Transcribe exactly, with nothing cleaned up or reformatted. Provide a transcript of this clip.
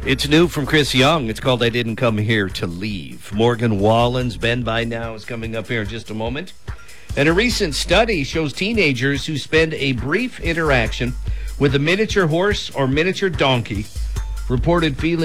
It's new from Chris Young. It's called I Didn't Come Here to Leave. Morgan Wallen's Ben by Now is coming up here in just a moment. And a recent study shows teenagers who spend a brief interaction with a miniature horse or miniature donkey reported feeling